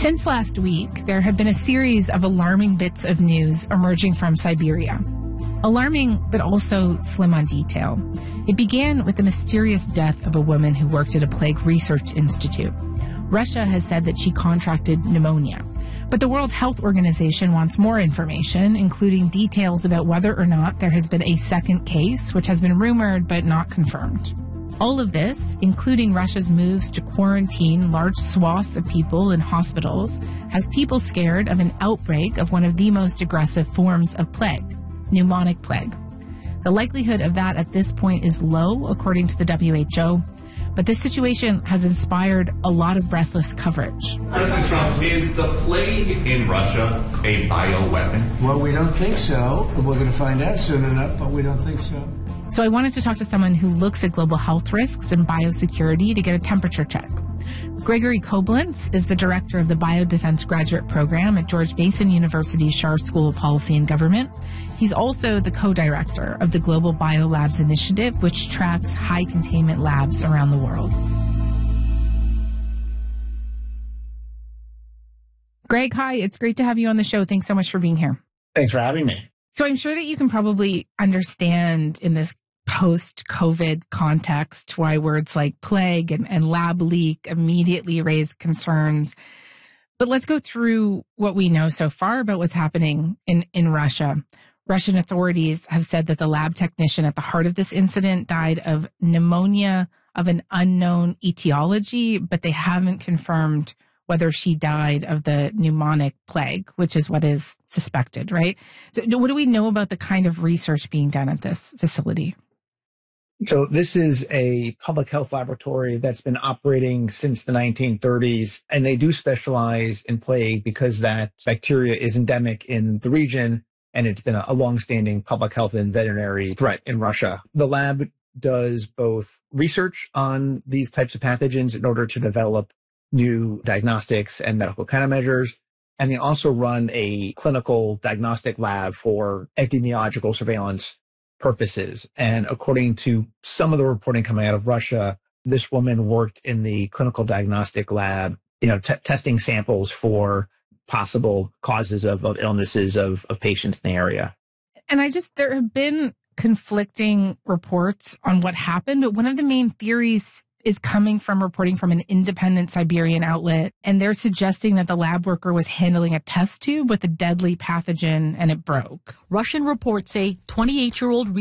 Since last week, there have been a series of alarming bits of news emerging from Siberia. Alarming, but also slim on detail. It began with the mysterious death of a woman who worked at a plague research institute. Russia has said that she contracted pneumonia. But the World Health Organization wants more information, including details about whether or not there has been a second case, which has been rumored but not confirmed. All of this, including Russia's moves to quarantine large swaths of people in hospitals, has people scared of an outbreak of one of the most aggressive forms of plague, pneumonic plague. The likelihood of that at this point is low, according to the WHO, but this situation has inspired a lot of breathless coverage. President Trump, is the plague in Russia a bioweapon? Well, we don't think so. We're going to find out soon enough, but we don't think so. So I wanted to talk to someone who looks at global health risks and biosecurity to get a temperature check. Gregory Koblentz is the director of the Biodefense Graduate Program at George Mason University's Schar School of Policy and Government. He's also the co-director of the Global Biolabs Initiative, which tracks high-containment labs around the world. Greg, hi. It's great to have you on the show. Thanks so much for being here. Thanks for having me. So I'm sure that you can probably understand in this post-COVID context why words like plague and lab leak immediately raise concerns. But let's go through what we know so far about what's happening in Russia. Russian authorities have said that the lab technician at the heart of this incident died of pneumonia of an unknown etiology, but they haven't confirmed whether she died of the pneumonic plague, which is what is suspected, right? So what do we know about the kind of research being done at this facility? So this is a public health laboratory that's been operating since the 1930s, and they do specialize in plague because that bacteria is endemic in the region, and it's been a longstanding public health and veterinary threat in Russia. The lab does both research on these types of pathogens in order to develop new diagnostics and medical countermeasures. And they also run a clinical diagnostic lab for epidemiological surveillance purposes. And according to some of the reporting coming out of Russia, this woman worked in the clinical diagnostic lab, testing samples for possible causes of illnesses of patients in the area. And there have been conflicting reports on what happened, but one of the main theories is coming from reporting from an independent Siberian outlet, and they're suggesting that the lab worker was handling a test tube with a deadly pathogen and it broke. Russian reports say 28-year-old